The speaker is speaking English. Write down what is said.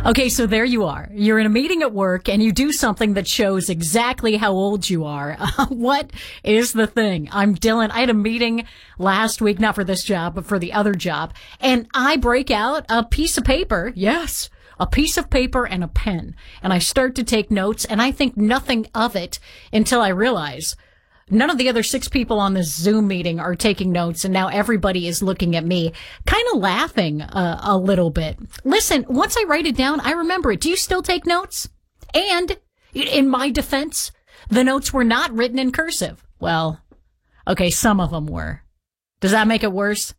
Okay, so there you are. You're in a meeting at work and you do something that shows exactly how old you are. What is the thing? I'm Dylan. I had a meeting last week, not for this job, but for the other job. And I break out a piece of paper. Yes, a piece of paper and a pen. And I start to take notes and I think nothing of it until I realize none of the other 6 people on this Zoom meeting are taking notes, and now everybody is looking at me, kind of laughing a little bit. Listen, once I write it down, I remember it. Do you still take notes? And in my defense, the notes were not written in cursive. Well, okay, some of them were. Does that make it worse?